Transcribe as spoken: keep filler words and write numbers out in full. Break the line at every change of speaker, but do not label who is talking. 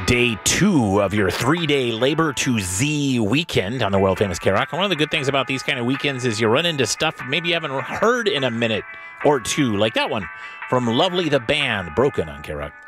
day two of your three-day Labor to Z weekend on the world-famous K-Rock. And one of the good things about these kind of weekends is you run into stuff maybe you haven't heard in a minute or two, like that one from Lovely the Band, Broken on K-Rock.